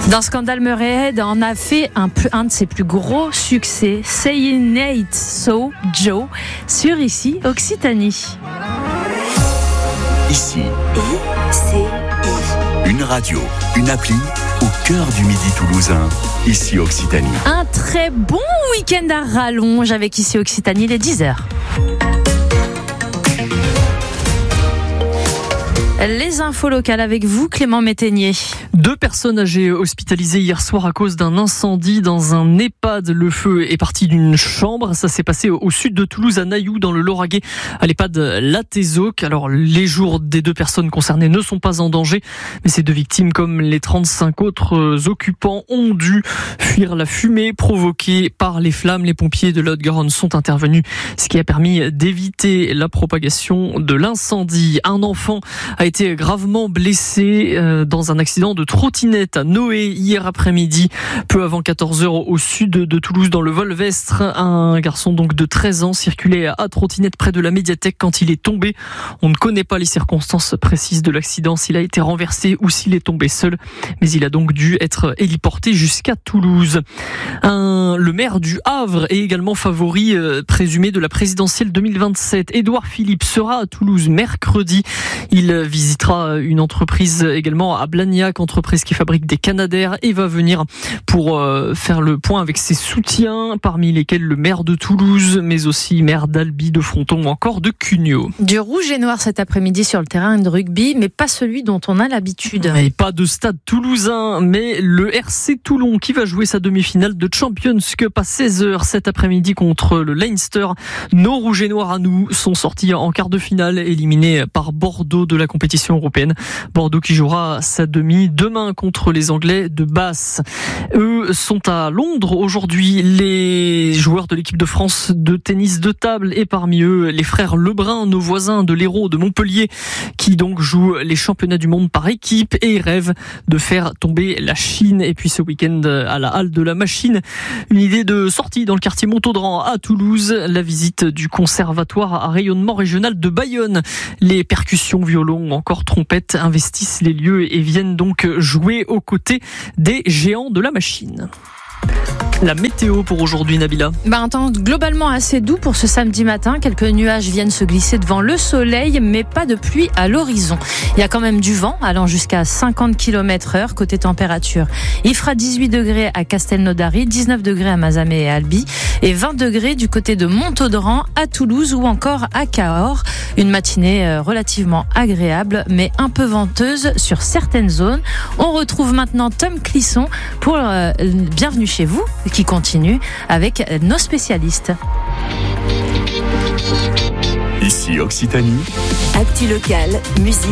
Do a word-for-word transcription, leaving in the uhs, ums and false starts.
Dans Scandale Murray en a fait un, peu, un de ses plus gros succès, Saying It So Joe, sur ici Occitanie. Ici, I, C, I. Une radio, une appli au cœur du Midi toulousain. Ici Occitanie. Un très bon week-end à rallonge avec Ici Occitanie, les dix heures. Les infos locales avec vous, Clément Métainier. Deux personnes âgées hospitalisées hier soir à cause d'un incendie dans un EHPAD. Le feu est parti d'une chambre. Ça s'est passé au sud de Toulouse, à Nailloux, dans le Lauragais, à l'EHPAD La Tézoc. Alors, les jours des deux personnes concernées ne sont pas en danger, mais ces deux victimes, comme les trente-cinq autres occupants, ont dû fuir la fumée provoquée par les flammes. Les pompiers de la Haute-Garonne sont intervenus, ce qui a permis d'éviter la propagation de l'incendie. Un enfant a été gravement blessé dans un accident de trottinette à Noé hier après-midi, peu avant quatorze heures au sud de Toulouse, dans le Volvestre. Un garçon donc de treize ans circulait à trottinette près de la médiathèque quand il est tombé. On ne connaît pas les circonstances précises de l'accident, s'il a été renversé ou s'il est tombé seul, mais il a donc dû être héliporté jusqu'à Toulouse. Un, le maire du Havre est également favori euh, présumé de la présidentielle deux mille vingt-sept. Édouard Philippe sera à Toulouse mercredi. Il visitera une entreprise également à Blagnac, entreprise qui fabrique des canadaires, et va venir pour euh, faire le point avec ses soutiens, parmi lesquels le maire de Toulouse, mais aussi maire d'Albi, de Fronton ou encore de Cugnot. Du rouge et noir cet après-midi sur le terrain de rugby, mais pas celui dont on a l'habitude. Et pas de stade toulousain, mais le R C Toulon qui va jouer sa demi-finale de Champions Cup à seize heures cet après-midi contre le Leinster. Nos rouges et noirs à nous sont sortis en quart de finale, éliminés par Bordeaux de la compétition européenne. Bordeaux qui jouera sa demi demain contre les Anglais de Basse. Eux sont à Londres aujourd'hui, les joueurs de l'équipe de France de tennis de table, et parmi eux les frères Lebrun, nos voisins de l'Hérault de Montpellier, qui donc jouent les championnats du monde par équipe et rêvent de faire tomber la Chine. Et puis ce week-end à la Halle de la Machine, une idée de sortie dans le quartier Montaudran à Toulouse, la visite du conservatoire à rayonnement régional de Bayonne. Les percussions, violons ou encore trompettes investissent les lieux et viennent donc jouer aux côtés des géants de la machine. La météo pour aujourd'hui, Nabila. Ben, un temps globalement assez doux pour ce samedi matin. Quelques nuages viennent se glisser devant le soleil, mais pas de pluie à l'horizon. Il y a quand même du vent allant jusqu'à cinquante kilomètres heure côté température. Il fera dix-huit degrés à Castelnaudary, dix-neuf degrés à Mazamet et Albi, et vingt degrés du côté de Montaudran, à Toulouse ou encore à Cahors. Une matinée relativement agréable, mais un peu venteuse sur certaines zones. On retrouve maintenant Tom Clisson pour euh, Bienvenue chez vous, qui continue avec nos spécialistes. Ici Occitanie. Actu locale, musique.